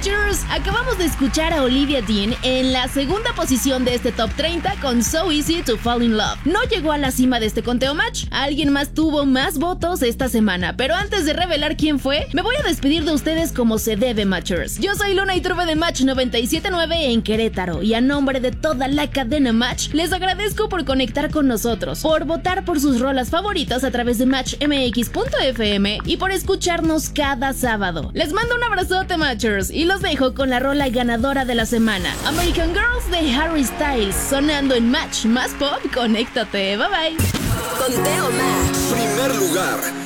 Matchers, acabamos de escuchar a Olivia Dean en la segunda posición de este top 30 con So Easy to Fall in Love. No llegó a la cima de este conteo Match. Alguien más tuvo más votos esta semana, pero antes de revelar quién fue, me voy a despedir de ustedes como se debe, Matchers. Yo soy Luna Iturbe de Match 97.9 en Querétaro y a nombre de toda la cadena Match, les agradezco por conectar con nosotros, por votar por sus rolas favoritas a través de matchmx.fm y por escucharnos cada sábado. Les mando un abrazote, Matchers, y los dejo con la rola ganadora de la semana, American Girls de Harry Styles, sonando en Match más Pop. Conéctate, bye bye. Conteo Match. Primer lugar.